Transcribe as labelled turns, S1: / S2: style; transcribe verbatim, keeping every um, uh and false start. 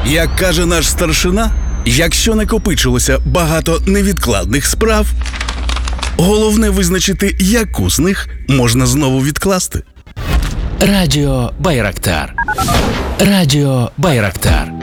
S1: Як каже наш старшина, якщо накопичилося багато невідкладних справ, головне визначити, яку з них можна знову відкласти.
S2: Радіо Байрактар. Радіо Байрактар.